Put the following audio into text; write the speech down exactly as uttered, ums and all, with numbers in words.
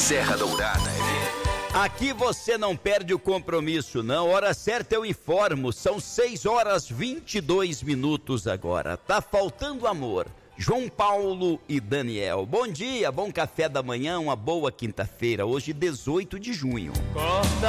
Serra Dourada. Aqui você não perde o compromisso, não. Hora certa eu informo. São seis horas vinte e dois minutos agora. Tá faltando amor. João Paulo e Daniel. Bom dia, bom café da manhã, uma boa quinta-feira. Hoje, dezoito de junho.